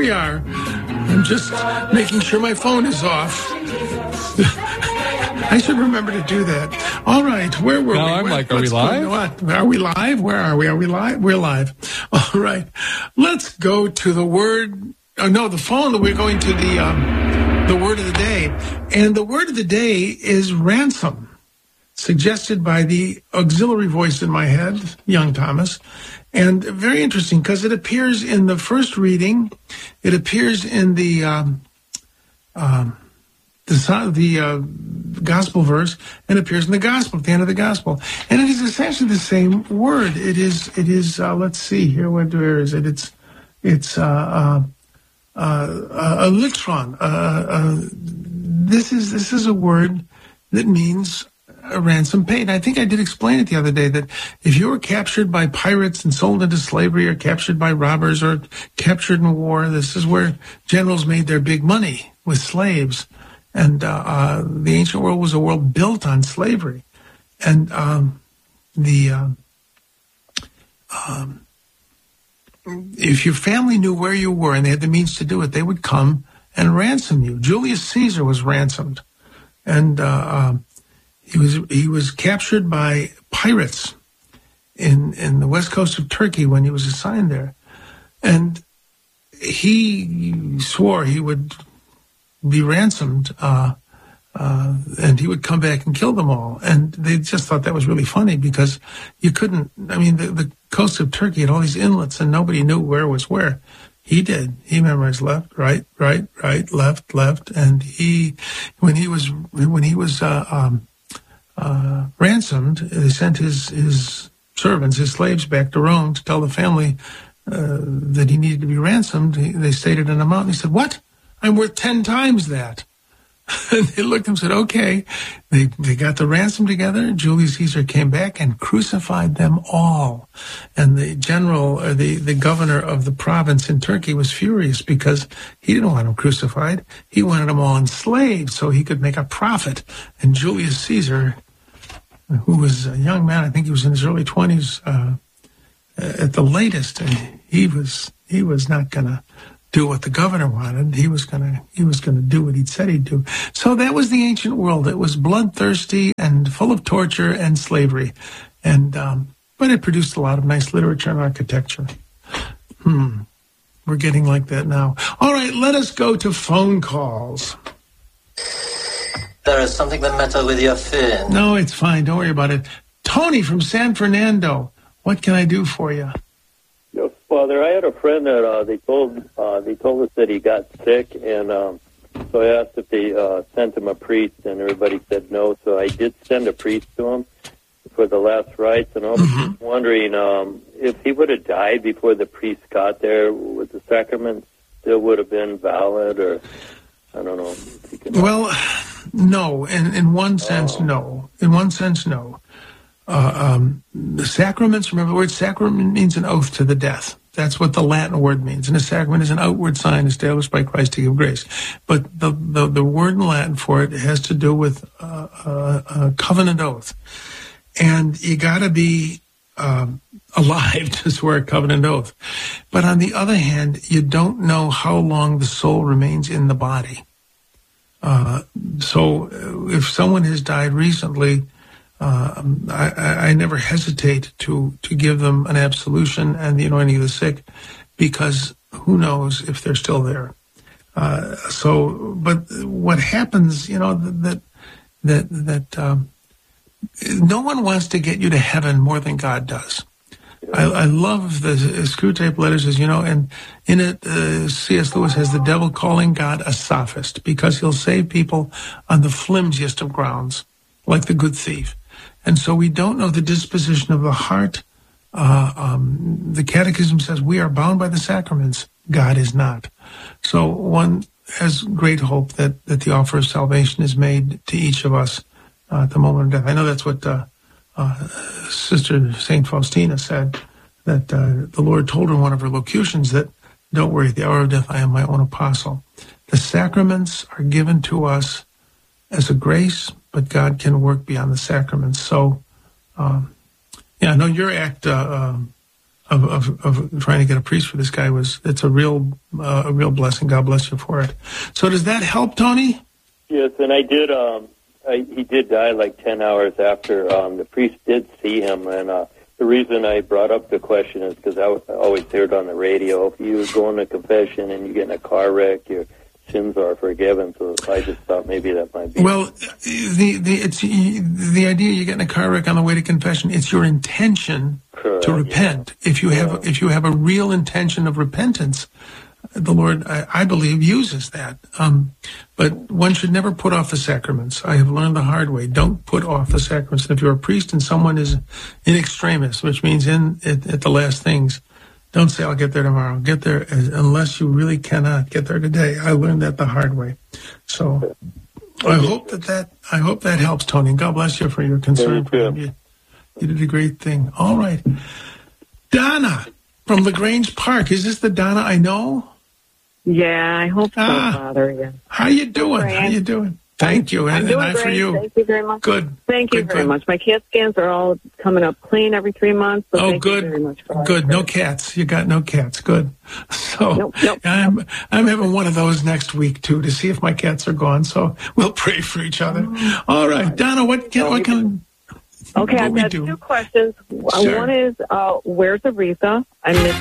we are. I'm just making sure my phone is off. I should remember to do that. All right, where were we? I'm like, are we live? Are we live? Where are we? Are we live? We're live. All right, let's go to the word. Oh, no, the phone. We're going to the word of the day, and the word of the day is ransom, suggested by the auxiliary voice in my head, young Thomas. And very interesting because it appears in the first reading. It appears in the gospel verse, and appears in the gospel at the end of the gospel. And it is essentially the same word. It is. Let's see here. Where is it? It's a litron. This is a word that means a ransom paid. I think I did explain it the other day that if you were captured by pirates and sold into slavery, or captured by robbers, or captured in war, this is where generals made their big money, with slaves. And the ancient world was a world built on slavery. And if your family knew where you were and they had the means to do it, they would come and ransom you. Julius Caesar was ransomed, and he was captured by pirates in the west coast of Turkey when he was assigned there, and he swore he would be ransomed, and he would come back and kill them all. And they just thought that was really funny because you couldn't. I mean, the coast of Turkey had all these inlets, and nobody knew where was where. He did. He memorized left, right, left, and when he was ransomed, they sent his servants, his slaves, back to Rome to tell the family that he needed to be ransomed. They stated an amount, and he said, "What? I'm worth 10 times that." And they looked and said, "Okay." They got the ransom together. Julius Caesar came back and crucified them all. And the general, or the governor of the province in Turkey, was furious because he didn't want them crucified. He wanted them all enslaved so he could make a profit. And Julius Caesar, who was a young man, I think he was in his early 20s at the latest, he was not going to do what the governor wanted. He was gonna do what he'd said he'd do. So that was the ancient world. It was bloodthirsty and full of torture and slavery, and but it produced a lot of nice literature and architecture. We're getting like that now. All right, let us go to phone calls. There is something the matter with your fin. No, it's fine. Don't worry about it. Tony from San Fernando. What can I do for you? Yes, Father, I had a friend that they told us that he got sick, and so I asked if they sent him a priest, and everybody said no. So I did send a priest to him for the last rites, and I was just wondering if he would have died before the priest got there, would the sacrament still would have been valid, or I don't know. If you can well, no. In one sense, no. In one sense, no. The sacraments, remember the word sacrament means an oath to the death. That's what the Latin word means. And a sacrament is an outward sign established by Christ to give grace. But the word in Latin for it has to do with a covenant oath. And you got to be alive to swear a covenant oath. But on the other hand, you don't know how long the soul remains in the body. So if someone has died recently, I never hesitate to give them an absolution and the anointing of the sick, because who knows if they're still there. But what happens, that no one wants to get you to heaven more than God does. I love the Screwtape Letters, and in it, C.S. Lewis has the devil calling God a sophist because he'll save people on the flimsiest of grounds, like the good thief. And so we don't know the disposition of the heart. The Catechism says we are bound by the sacraments. God is not. So one has great hope that the offer of salvation is made to each of us at the moment of death. I know that's what Sister St. Faustina said, that the Lord told her in one of her locutions that, don't worry, at the hour of death I am my own apostle. The sacraments are given to us as a grace, but God can work beyond the sacraments. So, I know your act of trying to get a priest for this guy it's a real blessing. God bless you for it. So does that help, Tony? Yes, and I did. He did die like 10 hours after the priest did see him, and the reason I brought up the question is because I always hear it on the radio. If you go into confession and you get in a car wreck, your sins are forgiven. So I just thought maybe that might be. Well, the idea you get in a car wreck on the way to confession. It's your intention to repent. Yeah. If you have a real intention of repentance, the Lord, I believe, uses that. But one should never put off the sacraments. I have learned the hard way. Don't put off the sacraments. And if you're a priest and someone is in extremis, which means at the last things, don't say, I'll get there tomorrow. Get there unless you really cannot get there today. I learned that the hard way. So I hope that helps, Tony. God bless you for your concern for him. You did a great thing. All right. Donna from LaGrange Park. Is this the Donna I know? Yeah, I hope so, Father. Yeah. How you doing? How you doing? Thank you. I'm doing great. For you. Thank you very much. Good. Thank you very much. My CAT scans are all coming up clean every 3 months. So thank you very much for good. No cats. You got no cats. Good. So nope. I'm having one of those next week too to see if my cats are gone. So we'll pray for each other. All right, Donna. What can Okay, I've got two questions. Sure. One is, where's Aretha? I miss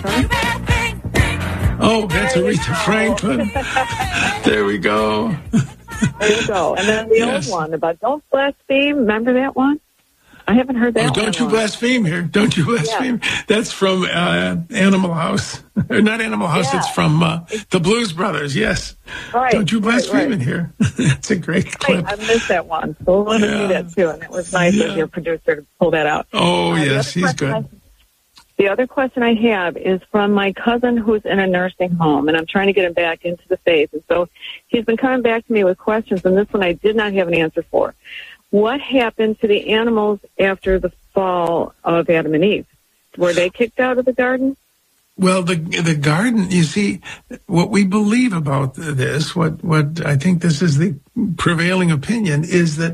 her. Oh, that's Aretha Franklin. There we go. There you go. And then the old one about don't blaspheme. Remember that one? I haven't heard that one. Don't you blaspheme here. Don't you blaspheme. Yeah. That's from Animal House. Or not Animal House, it's from the Blues Brothers, yes. Right. Don't you blaspheme in here. That's a great clip. I missed that one. So we'll do that too. And it was nice of your producer to pull that out. Oh, yes, he's good. The other question I have is from my cousin who's in a nursing home, and I'm trying to get him back into the faith. And so he's been coming back to me with questions, and this one I did not have an answer for. What happened to the animals after the fall of Adam and Eve? Were they kicked out of the garden? Well, the garden, you see, what we believe about this, what I think this is the prevailing opinion, is that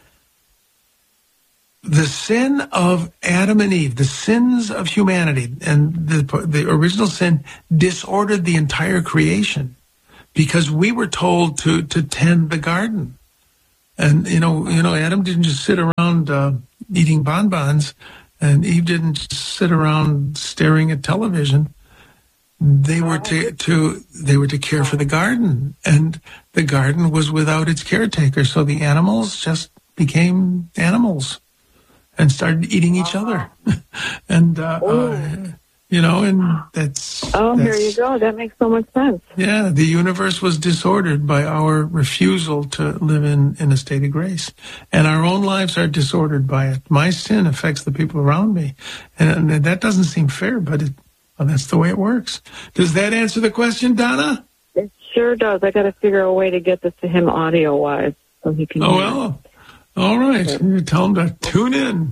the sin of Adam and Eve, the sins of humanity, and the original sin disordered the entire creation because we were told to tend the garden. And, you know, Adam didn't just sit around eating bonbons, and Eve didn't just sit around staring at television. They were to care for the garden, and the garden was without its caretaker. So the animals just became animals and started eating each other. And, and that's... Oh, here you go. That makes so much sense. Yeah, the universe was disordered by our refusal to live in a state of grace. And our own lives are disordered by it. My sin affects the people around me. And that doesn't seem fair, but that's the way it works. Does that answer the question, Donna? It sure does. I got to figure a way to get this to him audio-wise so he can... Oh, well... All right, you tell them to tune in.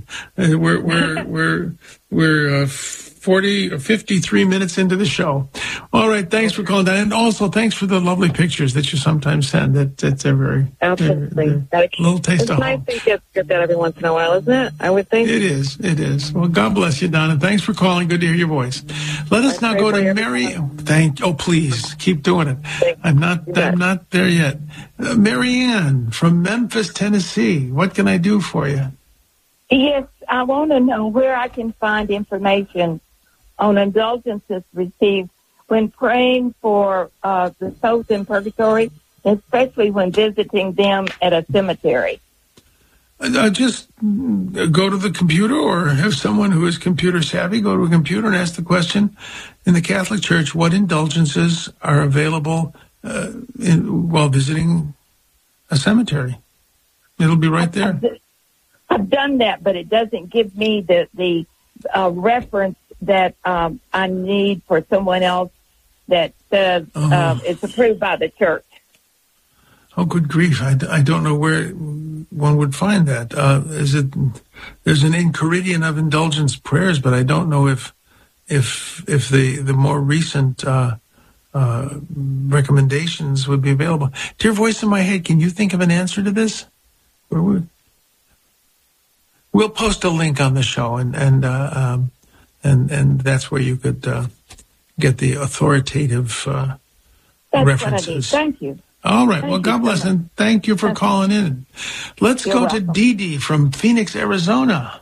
We're 40 or 53 minutes into the show. All right, thanks for calling that, and also thanks for the lovely pictures that you sometimes send. That's a very absolutely little taste of home. It's nice to get that every once in a while, isn't it? I would think it is. It is. Well, God bless you, Donna. Thanks for calling. Good to hear your voice. Let us now go to Mary. Please keep doing it. I'm not there yet. Marianne from Memphis, Tennessee. What can I do for you? Yes, I want to know where I can find information on indulgences received when praying for the souls in purgatory, especially when visiting them at a cemetery. Just go to the computer or have someone who is computer savvy go to a computer and ask the question in the Catholic Church, what indulgences are available while visiting a cemetery? It'll be right there. I've done that, but it doesn't give me the reference that I need for someone else that says it's approved by the church. Oh, good grief. I don't know where one would find that. There's an Enchiridion of indulgence prayers, but I don't know if the more recent recommendations would be available. Dear voice in my head, can you think of an answer to this? We'll post a link on the show and and that's where you could get the authoritative That's references. what I need. Thank you. All right. Thank Well, you God so bless, much. and thank you for calling in. Let's You're go welcome. to Dee Dee from Phoenix, Arizona.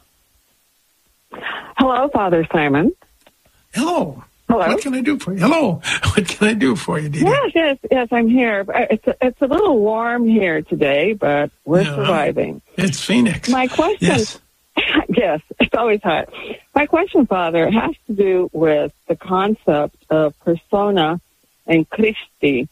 Hello, Father Simon. Hello. Hello. What can I do for you? Hello. What can I do for you, Dee Dee? Yes, I'm here. It's a little warm here today, but we're Yeah. surviving. It's Phoenix. My question, Yes. yes, it's always hot. My question, Father, has to do with the concept of persona and Christi.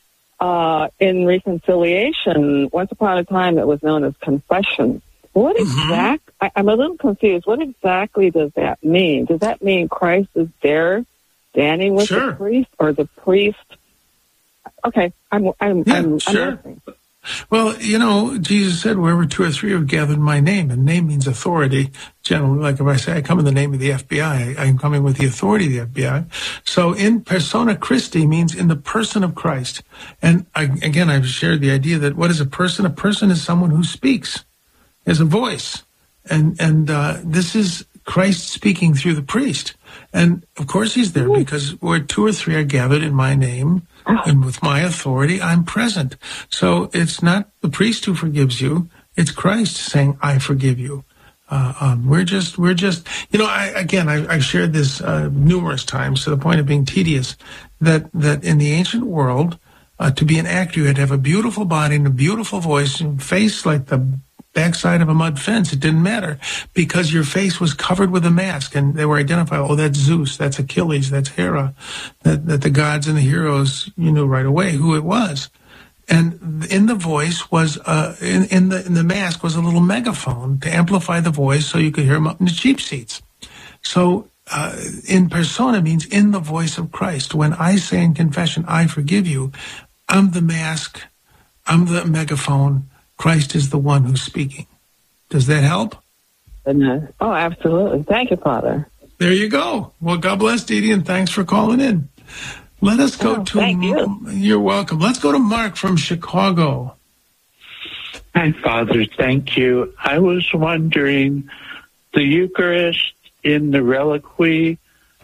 In reconciliation, once upon a time, it was known as confession. What I'm a little confused. What exactly does that mean? Does that mean Christ is there, standing with Sure. the priest, or the priest? Okay, I'm sure. listening. Well, Jesus said, wherever two or three have gathered my name, and name means authority. Generally, like if I say I come in the name of the FBI, I'm coming with the authority of the FBI. So in persona Christi means in the person of Christ. And I've shared the idea that what is a person? A person is someone who speaks, has a voice. And this is Christ speaking through the priest. And of course he's there because where two or three are gathered in my name, and with my authority, I'm present. So it's not the priest who forgives you. It's Christ saying, I forgive you. We're just, I've shared this numerous times to the point of being tedious, that in the ancient world, to be an actor, you had to have a beautiful body and a beautiful voice and face like the backside of a mud fence. It didn't matter because your face was covered with a mask, and they were identified. Oh, that's Zeus, that's Achilles, that's Hera, that the gods and the heroes, you knew right away who it was. And in the voice was in the mask was a little megaphone to amplify the voice so you could hear them up in the cheap seats. So in persona means in the voice of Christ. When I say in confession, I forgive you, I'm the mask, I'm the megaphone. Christ is the one who's speaking. Does that help? Oh, absolutely. Thank you, Father. There you go. Well, God bless, Dee Dee, and thanks for calling in. Let us go to... thank you. You're welcome. Let's go to Mark from Chicago. Hi, Father. Thank you. I was wondering, the Eucharist in the reliquary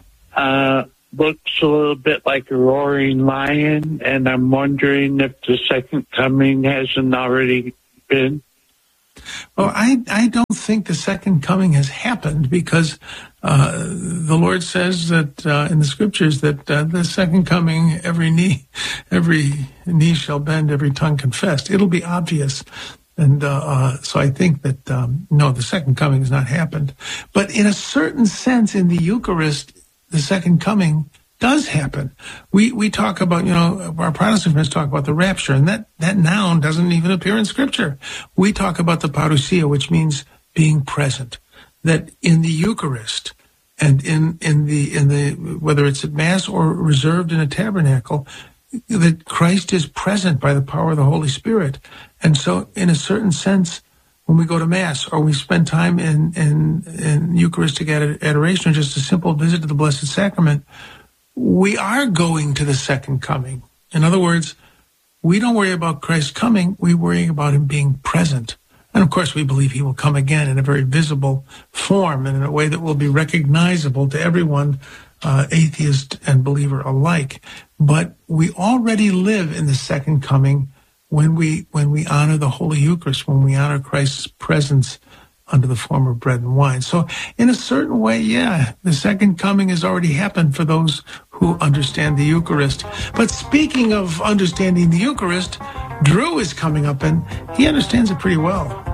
looks a little bit like a roaring lion, and I'm wondering if the second coming hasn't already been. Well, I don't think the second coming has happened because the Lord says that in the scriptures that the second coming, every knee shall bend, every tongue confess. It'll be obvious. And so I think that, no, the second coming has not happened. But in a certain sense, in the Eucharist, the second coming does happen. We talk about, our Protestant friends talk about the rapture, and that noun doesn't even appear in Scripture. We talk about the parousia, which means being present. That in the Eucharist and in the whether it's at Mass or reserved in a tabernacle, that Christ is present by the power of the Holy Spirit. And so, in a certain sense, when we go to Mass or we spend time in Eucharistic adoration or just a simple visit to the Blessed Sacrament, we are going to the second coming. In other words, we don't worry about Christ coming, we worry about him being present. And of course, we believe he will come again in a very visible form and in a way that will be recognizable to everyone, atheist and believer alike. But we already live in the second coming when we honor the Holy Eucharist, when we honor Christ's presence under the form of bread and wine. So in a certain way, yeah, the second coming has already happened for those who understand the Eucharist. But speaking of understanding the Eucharist, Drew is coming up, and he understands it pretty well.